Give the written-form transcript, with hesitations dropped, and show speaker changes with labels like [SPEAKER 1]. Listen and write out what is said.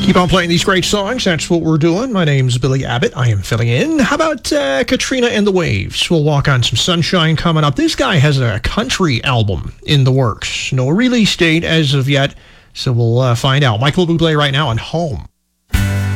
[SPEAKER 1] Keep on playing these great songs. That's what we're doing. My name's Billy Abbott. I am filling in. How about Katrina and the Waves? We'll walk on some sunshine coming up. This guy has a country album in the works. No release date as of yet, so we'll find out. Michael Bublé right now on Home.